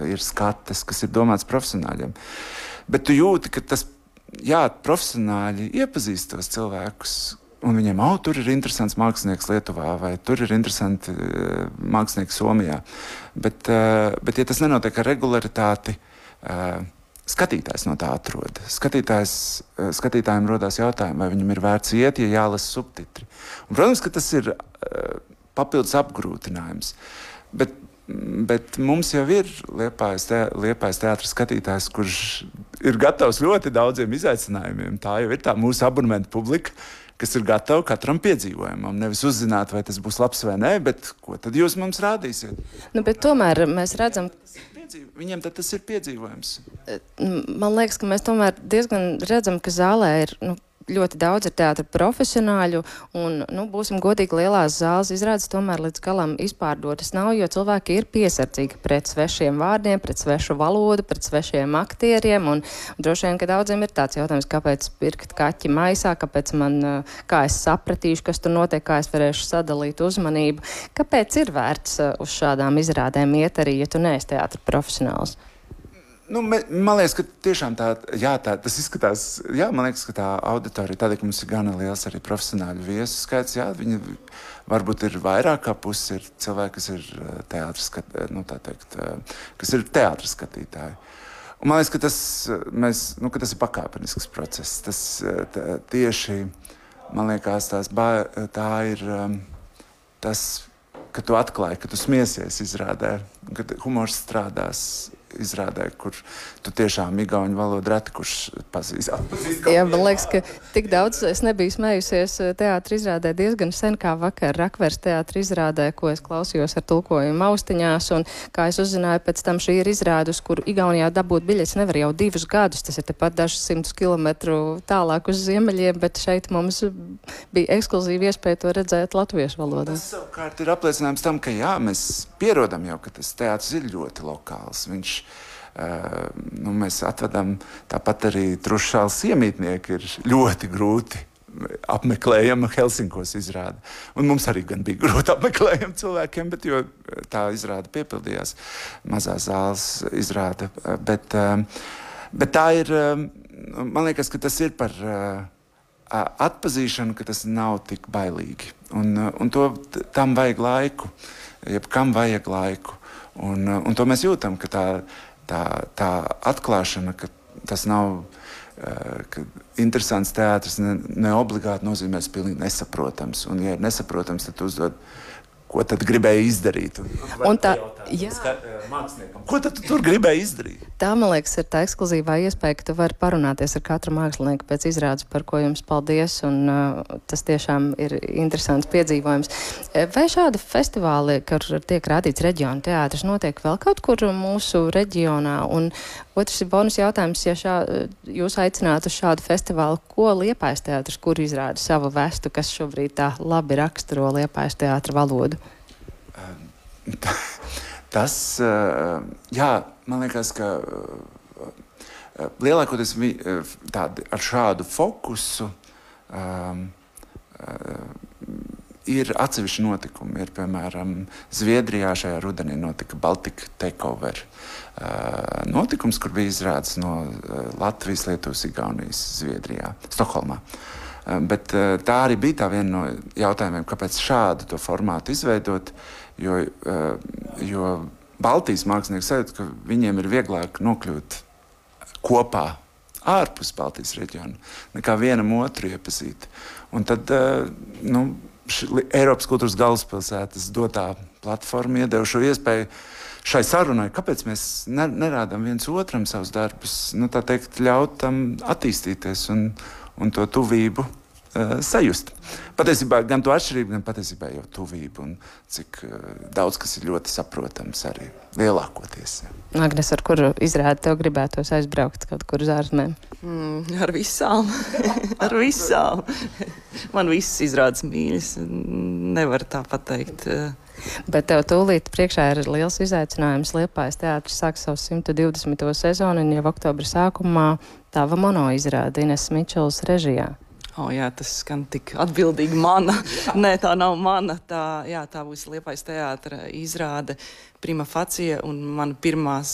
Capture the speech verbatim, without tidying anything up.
ir skates, kas ir domāts profesionāļiem. Bet tu jūti, ka tas, jā, profesionāļi iepazīst tos cilvēkus, un viņiem, oh, tur ir interesants mākslinieks Lietuvā, vai tur ir interesanti uh, mākslinieki Somijā. Bet, uh, bet, ja tas nenotiek ar regularitāti, uh, skatītājs no tā atrod. Skatītājs, uh, skatītājiem rodās jautājumi, vai viņam ir vērts iet, ja jālasa subtitri. Un, protams, ka tas ir uh, papildus apgrūtinājums. Bet, bet mums jau ir Liepājas, te, Liepājas teātra skatītājs, kurš ir gatavs ļoti daudziem izaicinājumiem. Tā jau ir tā mūsu abonementa publika, kas ir gatavi katram piedzīvojumam. Nevis uzzināt, vai tas būs labs vai nē, bet ko tad jūs mums rādīsiet? Nu, bet tomēr mēs redzam... Viņiem tad tas ir piedzīvojums. Man liekas, ka mēs tomēr diezgan redzam, ka zālē ir... Nu, ļoti daudz ir teātra profesionāļu, un, nu, būsim godīgi, lielās zāles izrādes tomēr līdz galam izpārdotas nav, jo cilvēki ir piesardzīgi pret svešiem vārdiem, pret svešu valodu, pret svešiem aktieriem, un, un droši vien, ka daudziem ir tāds jautājums, kāpēc pirkt kaķi maisā, kāpēc man, kā es sapratīšu, kas tur notiek, kā es varēšu sadalīt uzmanību. Kāpēc ir vērts uz šādām izrādēm iet arī, ja tu neesi teātra profesionāls? Nu, man liekas, ka tiešām tā, jā, tā, tas izskatās, jā, man liekas, ka tā auditorija tāda, ka mums ir gana liels arī profesionāļu viesu skaits, jā, viņi varbūt ir vairāk kā pusi, ir cilvēki, kas ir teātras, nu, tā teikt, kas ir teātras skatītāji. Un man liekas, ka tas, mēs, nu, ka tas ir pakāpenisks process. Tas tā, tieši, man liekas, tās, tā ir tas, ka tu atklāji, ka tu smiesies izrādē, kad humors strādās izrādē, kur tu tiešām igauņu valodu reti, kurš pazīst, atpazīst. Jā, man liekas, ka tik daudz es nebiju smējusies teātra izrādē diezgan sen, kā vakar Rakvers teātra izrādē, ko es klausījos ar tulkojumu austiņās, un kā es uzzināju, pēc tam šī ir izrāde, uz kuru Igaunijā dabūt biļetes nevar jau divus gadus, tas ir tepat dažus simtus kilometru tālāk uz ziemeļiem, bet šeit mums bija ekskluzīva iespēja to redzēt latviešu valodā. Tas savukārt ir apliecinājums tam, ka jā, mēs pierodam jau, ka tas teātris ir ļoti lokāls. Viņš Uh, nu, mēs atvedam, tāpat arī Trušāls iemītnieki ir ļoti grūti apmeklējama Helsinkos izrāde. Un mums arī gan bija grūti apmeklējama cilvēkiem, bet jo tā izrāde piepildījās, mazās zāles izrāde. Bet, uh, bet tā ir, uh, man liekas, ka tas ir par uh, atpazīšanu, ka tas nav tik bailīgi. Un, uh, un to, tam vajag laiku, jeb kam vajag laiku. Un, uh, un to mēs jūtam, ka tā Tā, tā atklāšana, ka tas nav ka interesants teātris, ne, ne obligāti nozīmēs pilnīgi nesaprotams. Un, ja ir nesaprotams, tad uzdod, ko tad gribēji izdarīt. Un, un tā, jā. Māksliniekam, ko tad tu tur gribēji izdarīt? Tā, man liekas, ir tā ekskluzīvā iespēja, ka tu vari parunāties ar katru mākslinieku pēc izrādes, par ko jums paldies, un uh, tas tiešām ir interesants piedzīvojums. Vai šādi festivāli, kur tiek rādīts reģionu teātris, notiek vēl kaut kur mūsu reģionā? Un otrs ir bonus jautājums, ja šā, jūs aicinātu uz šādu festivālu, ko Liepājas teātris, kur izrāda savu vestu, kas šobrīd tā labi raksturo Liepājas teātra valodu? Tas, jā, man liekas, ka lielākoties tādi ar šādu fokusu um, ir atsevišķi notikumi. Ir, piemēram, Zviedrijā šajā rudenī notika Baltika Takeover uh, notikums, kur bija izrādes no uh, Latvijas, Lietuvas, Igaunijas, Zviedrijā, Stokholmā. Uh, bet uh, tā arī bija tā viena no jautājumiem, kāpēc šādu to formātu izveidot, jo, uh, jo Baltijas mākslinieki sajūt, ka viņiem ir vieglāk nokļūt kopā ārpus Baltijas reģiona, nekā vienam otru iepazīt. Un tad, uh, nu, Eiropas kultūras galvaspilsētas dotā platforma iedeva šo iespēju šai sarunai, kāpēc mēs nerādām viens otram savus darbus, nu, tā teikt, ļaut tam attīstīties un, un to tuvību uh, sajust. Patiesībā gan to atšķirību, gan patiesībā jau tuvību, un cik uh, daudz kas ir ļoti saprotams arī lielākoties. Agnes, ar kuru izrādi tev gribētos aizbraukt kaut kur uz ārzemēm? Mm, ar visām. ar visām. Man viss izrādes mīļas. Nevar tā pateikt. Bet tev tūlīt priekšā ir liels izaicinājums. Liepājas teātris sāk savu simtu divdesmito sezonu, un jau oktobra sākumā tava mono izrāde Ines Mičelas režijā. O, jā, tas skan tik atbildīgi mana. Nē, tā nav mana. Tā, jā, tā būs Liepājas teātra izrāde Prima Facie, un mana pirmās